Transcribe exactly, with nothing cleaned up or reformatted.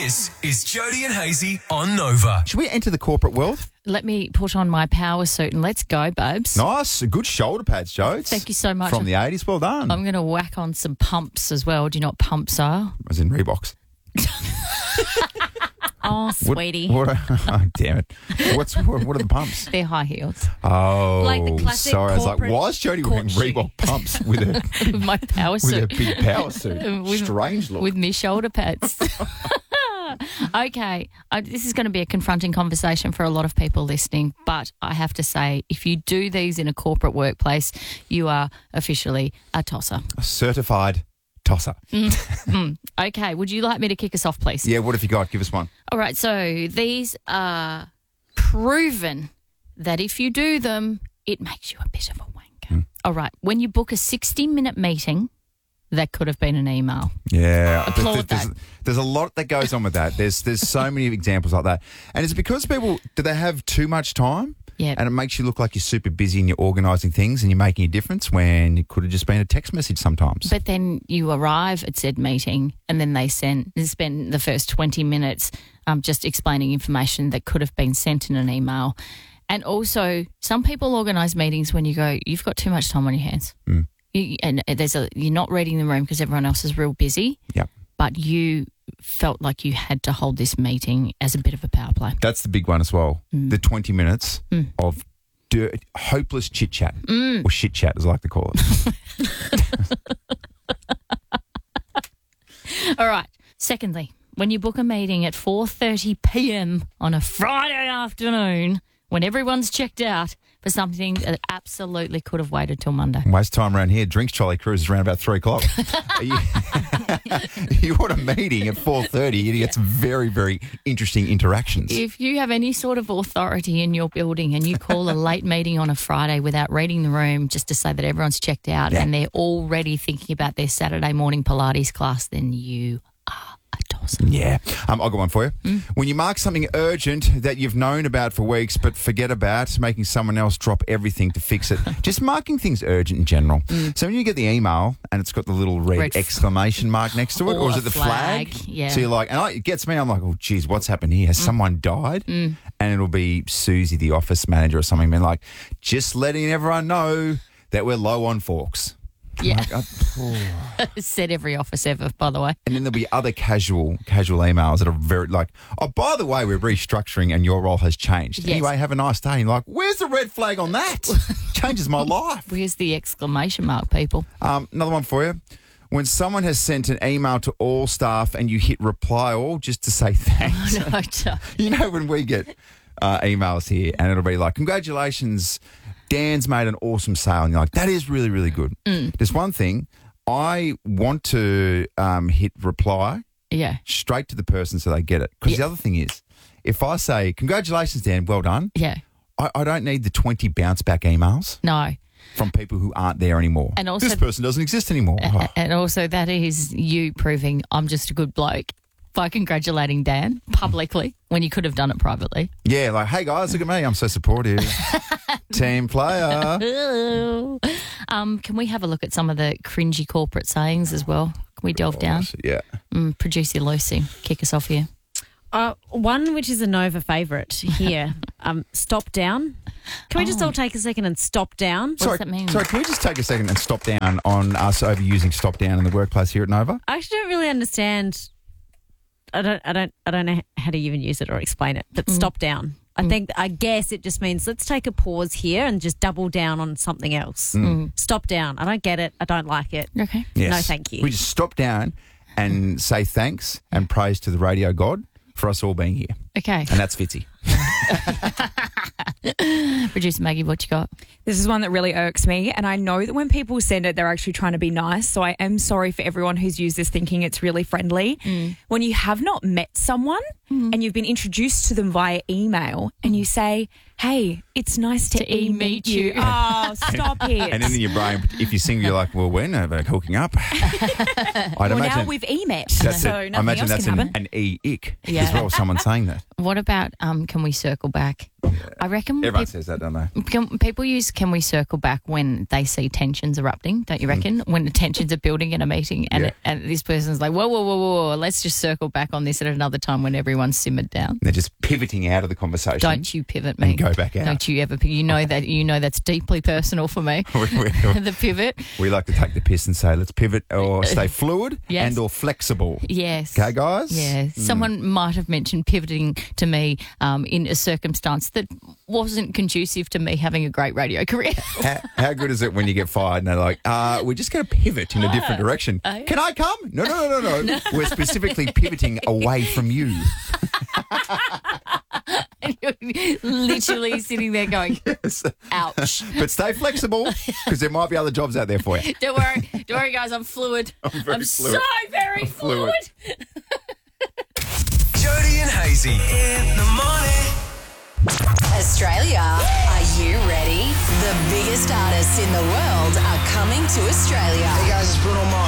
This is Jody and Hazy on Nova. Should we enter the corporate world? Let me put on my power suit and let's go, babes. Nice. Good shoulder pads, Joe. Thank you so much. From the eighties. Well done. I'm going to whack on some pumps as well. Do you know what pumps are? As in Reeboks. Oh, What- sweetie. What, are, oh, damn it. What's what, what are the pumps? They're high heels. Oh, Like the classic sorry. I was like, corporate why is Jody wearing court shoe. Reebok pumps with a With my power with a suit. big power suit? With- Strange look. With me shoulder pads. Okay, uh, this is going to be a confronting conversation for a lot of people listening, but I have to say, if you do these in a corporate workplace, you are officially a tosser. A certified tosser. Mm. Okay, would you like me to kick us off, please? Yeah, what have you got? Give us one. All right, so these are proven that if you do them, it makes you a bit of a wanker. All right, when you book a sixty-minute meeting, that could have been an email. Yeah. Applaud there's, that. there's a lot that goes on with that. There's there's so many examples like that. And it's because people, do they have too much time? Yeah. And it makes you look like you're super busy and you're organising things and you're making a difference when it could have just been a text message sometimes. But then you arrive at said meeting and then they send they spend the first twenty minutes um, just explaining information that could have been sent in an email. And also, some people organise meetings when you go, you've got too much time on your hands. Mm. You, and there's a you're not reading the room because everyone else is real busy. Yep. But you felt like you had to hold this meeting as a bit of a power play. That's the big one as well. Mm. The twenty minutes of dirt, hopeless chit chat Mm. or shit chat, as I like to call it. All right. Secondly, when you book a meeting at four thirty p.m. on a Friday afternoon when everyone's checked out for something that absolutely could have waited till Monday. Waste time around here. Drinks trolley cruises around about three o'clock. you, you want a meeting at four thirty, you get some very, very interesting interactions. If you have any sort of authority in your building and you call a late meeting on a Friday without reading the room just to say that everyone's checked out Yeah. and they're already thinking about their Saturday morning Pilates class, then you are a tosser. Yeah. Um, I'll got one for you. Mm. When you mark something urgent that you've known about for weeks but forget about, making someone else drop everything to fix it. Just marking things urgent in general. So when you get the email and it's got the little red, Mm. Red f- exclamation mark next to it, or, Or is a it the flag, flag? yeah. So you're like, and I, it gets me, I'm like, oh, geez, what's happened here? Has someone died? Mm. And it'll be Susie, the office manager or something, being like, just letting everyone know that we're low on forks. Yeah. Like, I- oh. Said every office ever, by the way. And then there'll be other casual casual emails that are very like, oh, by the way, we're restructuring and your role has changed. Yes. Anyway, have a nice day. And you're like, where's the red flag on that? Changes my life. Where's the exclamation mark, people? Um, another one for you. When someone has sent an email to all staff and you hit reply all just to say thanks. No, don't. You know when we get uh, emails here and it'll be like, congratulations, Dan's made an awesome sale. And you're like, that is really, really good. Mm. There's one thing. I want to um, hit reply Yeah. straight to the person so they get it. Because Yeah. the other thing is, if I say, congratulations, Dan, well done, Yeah. I, I don't need the twenty bounce back emails No. from people who aren't there anymore. And also- this person doesn't exist anymore. Oh. And also, that is you proving I'm just a good bloke by congratulating Dan publicly when you could have done it privately. Yeah, like, hey guys, look at me. I'm so supportive. Team player. Ooh. Um, can we have a look at some of the cringy corporate sayings as well? Can we delve down? Yeah. Mm, Producer Lucy, kick us off here. Uh, one which is a Nova favourite here. um, stop down. Can we just Oh. all take a second and stop down? What sorry, does that mean? sorry, can we just take a second and stop down on us overusing stop down in the workplace here at Nova? I actually don't really understand. I don't. I don't. I don't know how to even use it or explain it. But stop down. I think. I guess it just means let's take a pause here and just double down on something else. Stop down. I don't get it. I don't like it. Okay. Yes. No, thank you. We just stop down and say thanks and praise to the radio god for us all being here. Okay. And that's Fitzy. Producer Maggie, what you got? This is one that really irks me, and I know that when people send it, they're actually trying to be nice, so I am sorry for everyone who's used this thinking it's really friendly. When you have not met someone and you've been introduced to them via email and you say, hey, it's nice to, To e-meet e-meet you. you. Oh, stop it. And then in your brain, if you're single, you're like, well, we're never hooking up. I'd well, imagine now we've e-met, that's so it. nothing I imagine else that's can an, happen. an e-ick Yeah. as well, someone saying that. What about um? Can we circle back? I reckon Everyone peop- says that, don't they? can, people use "Can we circle back" when they see tensions erupting. Don't you reckon? When the tensions are building in a meeting, and Yeah. and this person's like, "Whoa, whoa, whoa, whoa, whoa! Let's just circle back on this at another time when everyone's simmered down." They're just pivoting out of the conversation. Don't you pivot me? And go back out. Don't you ever? You know that you know that's deeply personal for me. we, we, The pivot. we like to take the piss and say, let's pivot or stay fluid Yes. and or flexible. Yes. Okay, guys? Yeah. Someone might have mentioned pivoting to me um, in a circumstance that wasn't conducive to me having a great radio career. How, how good is it when you get fired and they're like, uh, we're just going to pivot in a different direction. Can I come? No, no, no, no, no. We're specifically pivoting away from you. And you're literally sitting there going, ouch. But stay flexible because there might be other jobs out there for you. Don't worry. Don't worry, guys. I'm fluid. I'm, very fluid. so very fluid. fluid. Jody and Hazy in the morning. Australia, are you ready? The biggest artists in the world are coming to Australia. Hey guys, it's Bruno Mars.